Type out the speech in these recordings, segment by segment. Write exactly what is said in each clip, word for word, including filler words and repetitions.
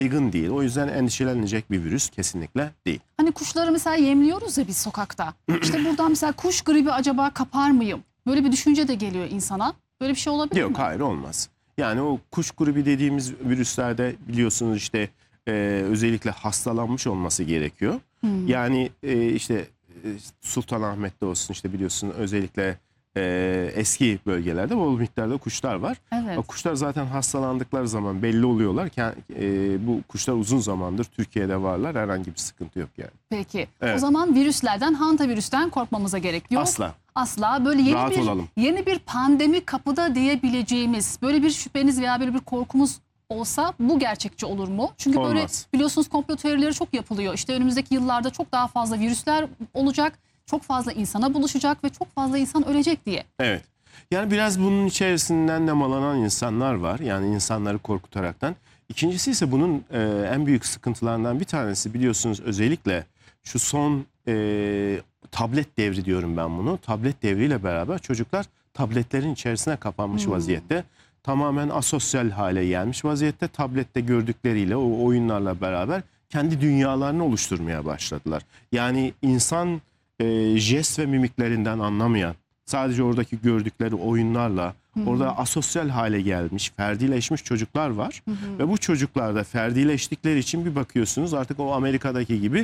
yaygın değil. O yüzden endişelenilecek bir virüs kesinlikle değil. Hani kuşları mesela yemliyoruz ya biz sokakta. İşte buradan mesela kuş gribi acaba kapar mıyım? Böyle bir düşünce de geliyor insana. Böyle bir şey olabilir Yok, mi? hayır, olmaz. Yani o kuş gribi dediğimiz virüslerde biliyorsunuz işte e, özellikle hastalanmış olması gerekiyor. Hmm. Yani e, işte e, Sultanahmet'te olsun, işte biliyorsun özellikle e, eski bölgelerde bol miktarda kuşlar var. Evet. O kuşlar zaten hastalandıkları zaman belli oluyorlar. E, bu kuşlar uzun zamandır Türkiye'de varlar. Herhangi bir sıkıntı yok yani. Peki. Evet. O zaman virüslerden, hantavirüsten korkmamıza gerek yok. Asla. Asla. Böyle yeni Rahat bir olalım. yeni bir pandemi kapıda diyebileceğimiz böyle bir şüpheniz veya böyle bir korkumuz olsa bu gerçekçi olur mu? Çünkü böyle Olmaz. biliyorsunuz komplo teorileri çok yapılıyor. İşte önümüzdeki yıllarda çok daha fazla virüsler olacak, çok fazla insana bulaşacak ve çok fazla insan ölecek diye. Evet. Yani biraz bunun içerisinden nemalanan insanlar var. Yani insanları korkutaraktan. İkincisi ise bunun e, en büyük sıkıntılarından bir tanesi, biliyorsunuz özellikle şu son e, tablet devri diyorum ben bunu. Tablet devriyle beraber çocuklar tabletlerin içerisine kapanmış Hmm. vaziyette. Tamamen asosyal hale gelmiş vaziyette. Tablette gördükleriyle, o oyunlarla beraber kendi dünyalarını oluşturmaya başladılar. Yani insan e, jest ve mimiklerinden anlamayan, sadece oradaki gördükleri oyunlarla Hı hı. orada asosyal hale gelmiş, ferdileşmiş çocuklar var. Hı hı. Ve bu çocuklar da ferdileştikleri için bir bakıyorsunuz artık o Amerika'daki gibi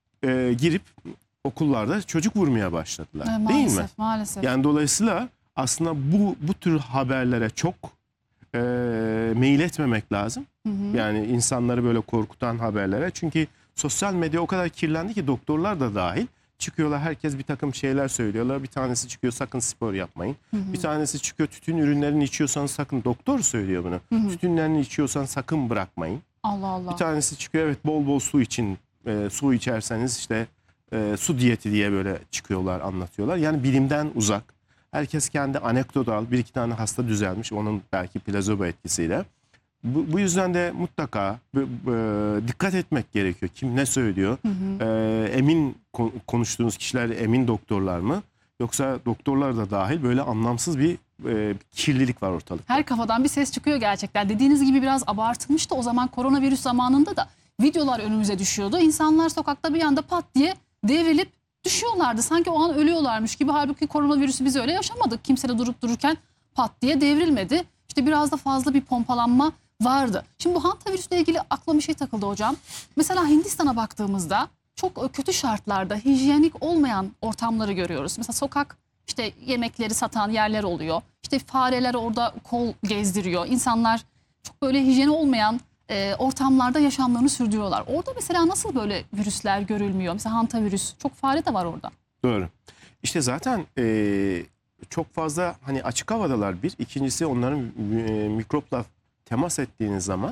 e, girip okullarda çocuk vurmaya başladılar. Evet, değil maalesef, mi? maalesef. Yani dolayısıyla aslında bu bu tür haberlere çok e, meyil etmemek lazım. Hı hı. Yani insanları böyle korkutan haberlere. Çünkü sosyal medya o kadar kirlendi ki doktorlar da dahil çıkıyorlar, herkes bir takım şeyler söylüyorlar. Bir tanesi çıkıyor, sakın spor yapmayın. Hı hı. Bir tanesi çıkıyor, tütün ürünlerini içiyorsan sakın, doktor söylüyor bunu. Hı hı. Tütünlerini içiyorsan sakın bırakmayın. Allah Allah. Bir tanesi çıkıyor, evet bol bol su için, e, su içerseniz işte e, su diyeti diye böyle çıkıyorlar, anlatıyorlar. Yani bilimden uzak. Herkes kendi anekdotal, bir iki tane hasta düzelmiş onun belki plasebo etkisiyle. Bu, bu yüzden de mutlaka bu, bu, dikkat etmek gerekiyor. Kim ne söylüyor? Hı hı. E, emin konuştuğunuz kişiler emin doktorlar mı? Yoksa doktorlar da dahil böyle anlamsız bir e, kirlilik var ortalıkta. Her kafadan bir ses çıkıyor gerçekten. Dediğiniz gibi biraz abartılmıştı. O zaman koronavirüs zamanında da videolar önümüze düşüyordu. İnsanlar sokakta bir anda pat diye devrilip düşüyorlardı. Sanki o an ölüyorlarmış gibi. Halbuki koronavirüsü biz öyle yaşamadık. Kimse de durup dururken pat diye devrilmedi. İşte biraz da fazla bir pompalanma vardı. Şimdi bu hantavirüsle ilgili aklıma bir şey takıldı hocam. Mesela Hindistan'a baktığımızda çok kötü şartlarda hijyenik olmayan ortamları görüyoruz. Mesela sokak işte yemekleri satan yerler oluyor. İşte fareler orada kol gezdiriyor. İnsanlar çok böyle hijyeni olmayan e, ortamlarda yaşamlarını sürdürüyorlar. Orada mesela nasıl böyle virüsler görülmüyor? Mesela hantavirüs, çok fare de var orada. Doğru. İşte zaten e, çok fazla hani açık havadalar bir. İkincisi onların e, mikropla temas ettiğiniz zaman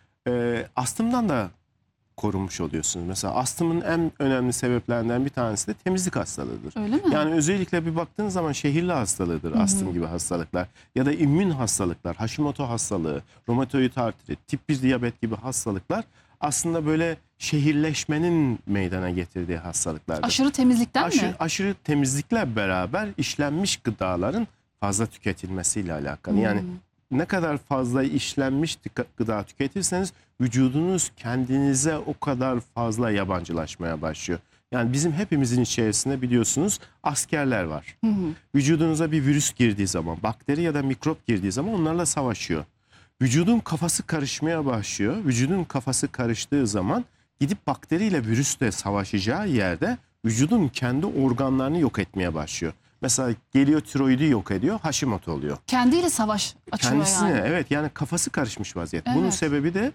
e, astımdan da korunmuş oluyorsunuz. Mesela astımın en önemli sebeplerinden bir tanesi de temizlik hastalığıdır. Öyle mi? Yani özellikle bir baktığınız zaman şehirli hastalığıdır, Hı hı. astım gibi hastalıklar ya da immün hastalıklar, Hashimoto hastalığı, romatoid artrit, tip bir diyabet gibi hastalıklar aslında böyle şehirleşmenin meydana getirdiği hastalıklardır. Aşırı temizlikten aşırı, mi? aşırı temizlikle beraber işlenmiş gıdaların fazla tüketilmesiyle alakalı. Hmm. Yani ne kadar fazla işlenmiş gıda tüketirseniz vücudunuz kendinize o kadar fazla yabancılaşmaya başlıyor. Yani bizim hepimizin içerisinde biliyorsunuz askerler var. Hı hı. Vücudunuza bir virüs girdiği zaman, bakteri ya da mikrop girdiği zaman onlarla savaşıyor. Vücudun kafası karışmaya başlıyor. Vücudun kafası karıştığı zaman gidip bakteriyle virüsle savaşacağı yerde vücudun kendi organlarını yok etmeye başlıyor. Mesela geliyor tiroidi yok ediyor, Hashimoto oluyor. Kendiyle savaş açıyor Kendisine, yani. evet, yani kafası karışmış vaziyette. Evet. Bunun sebebi de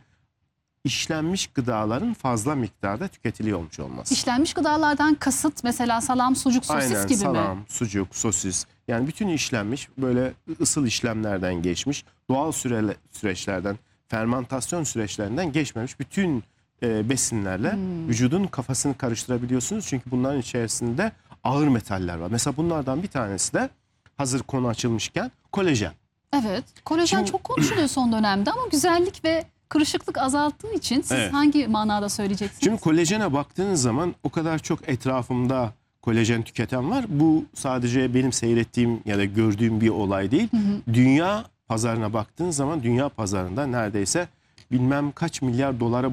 işlenmiş gıdaların fazla miktarda tüketiliyor olmuş olması. İşlenmiş gıdalardan kasıt mesela salam, sucuk, sosis Aynen, gibi salam, mi? sucuk, sosis, yani bütün işlenmiş böyle ısıl işlemlerden geçmiş, doğal süre, süreçlerden, fermantasyon süreçlerinden geçmemiş bütün e, besinlerle Hmm. vücudun kafasını karıştırabiliyorsunuz. Çünkü bunların içerisinde ağır metaller var. Mesela bunlardan bir tanesi de hazır konu açılmışken kolajen. Evet. Kolajen Şimdi- çok konuşuluyor son dönemde ama güzellik ve kırışıklık azalttığı için siz Evet. hangi manada söyleyeceksiniz? Şimdi kolajene baktığınız zaman o kadar çok etrafımda kolajen tüketen var. Bu sadece benim seyrettiğim ya da gördüğüm bir olay değil. Hı hı. Dünya pazarına baktığınız zaman dünya pazarında neredeyse bilmem kaç milyar dolara